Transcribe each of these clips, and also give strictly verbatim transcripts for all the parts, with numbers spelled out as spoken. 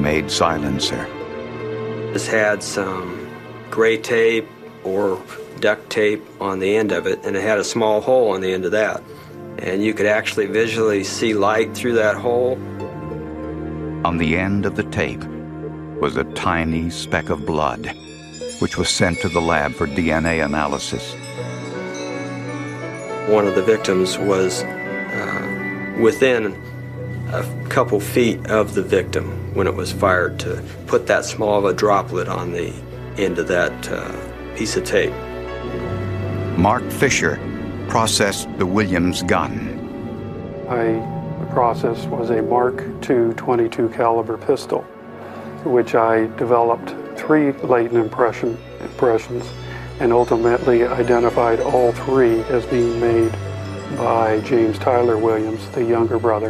homemade silencer. This had some gray tape or duct tape on the end of it, and it had a small hole on the end of that. And you could actually visually see light through that hole. On the end of the tape was a tiny speck of blood, which was sent to the lab for D N A analysis. One of the victims was uh, within a couple feet of the victim when it was fired, to put that small of a droplet on the end of that uh, piece of tape. Mark Fisher processed the Williams gun. I, the process was a Mark two twenty-two caliber pistol, which I developed three latent impression, impressions and ultimately identified all three as being made by James Tyler Williams, the younger brother.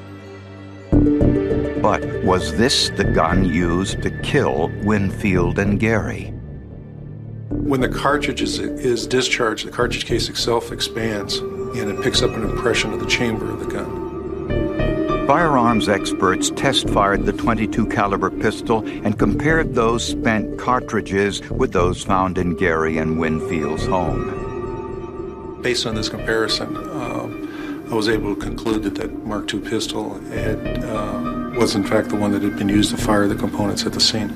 But was this the gun used to kill Winfield and Gary? When the cartridge is, is discharged, the cartridge case itself expands and it picks up an impression of the chamber of the gun. Firearms experts test-fired the twenty-two caliber pistol and compared those spent cartridges with those found in Gary and Winfield's home. Based on this comparison, um, I was able to conclude that that Mark two pistol had, uh, was in fact the one that had been used to fire the components at the scene.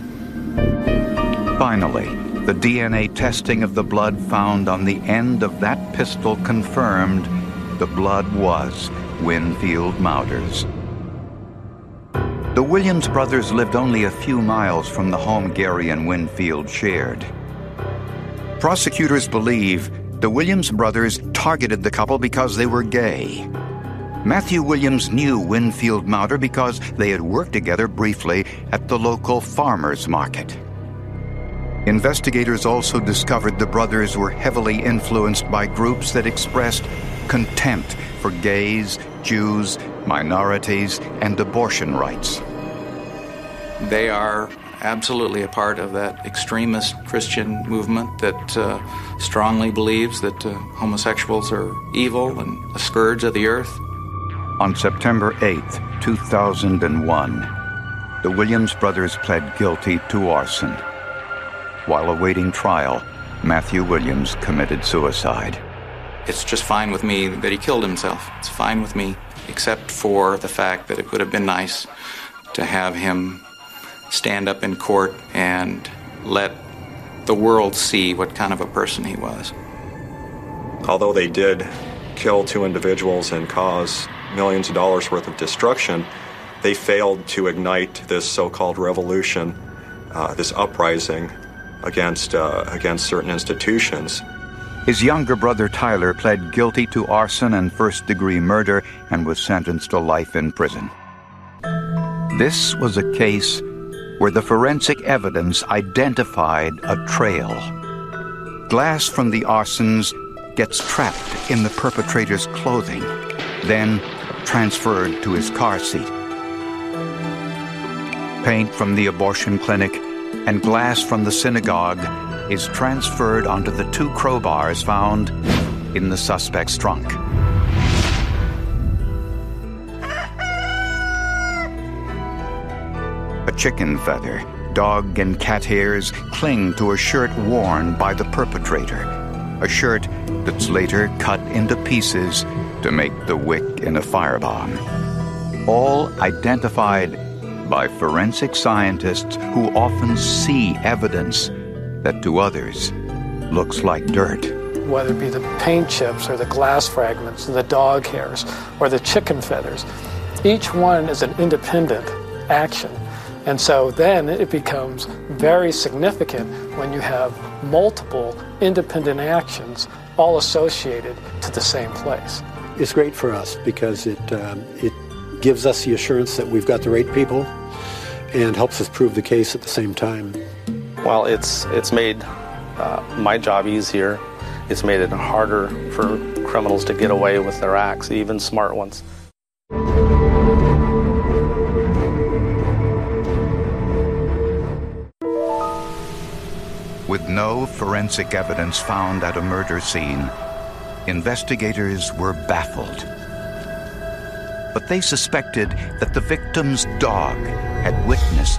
Finally, the D N A testing of the blood found on the end of that pistol confirmed the blood was Winfield Mauder's. The Williams brothers lived only a few miles from the home Gary and Winfield shared. Prosecutors believe the Williams brothers targeted the couple because they were gay. Matthew Williams knew Winfield Mauder because they had worked together briefly at the local farmers market. Investigators also discovered the brothers were heavily influenced by groups that expressed contempt for gays, Jews, minorities, and abortion rights. They are absolutely a part of that extremist Christian movement that uh, strongly believes that uh, homosexuals are evil and a scourge of the earth. On September eighth, two thousand one, the Williams brothers pled guilty to arson. While awaiting trial, Matthew Williams committed suicide. It's just fine with me that he killed himself. It's fine with me, except for the fact that it would have been nice to have him stand up in court and let the world see what kind of a person he was. Although they did kill two individuals and cause millions of dollars worth of destruction, they failed to ignite this so-called revolution, uh, this uprising against uh, against certain institutions. His younger brother Tyler pled guilty to arson and first-degree murder and was sentenced to life in prison. This was a case where the forensic evidence identified a trail. Glass from the arsons gets trapped in the perpetrator's clothing, then transferred to his car seat. Paint from the abortion clinic and glass from the synagogue is transferred onto the two crowbars found in the suspect's trunk. A chicken feather, dog and cat hairs cling to a shirt worn by the perpetrator, a shirt that's later cut into pieces to make the wick in a firebomb. All identified by forensic scientists who often see evidence that to others looks like dirt. Whether it be the paint chips or the glass fragments, the dog hairs, or the chicken feathers, each one is an independent action. And so then it becomes very significant when you have multiple independent actions all associated to the same place. It's great for us because it, um, it gives us the assurance that we've got the right people and helps us prove the case at the same time. Well, it's it's made uh, my job easier. It's made it harder for criminals to get away with their acts, even smart ones. With no forensic evidence found at a murder scene, investigators were baffled. But they suspected that the victim's dog had witnessed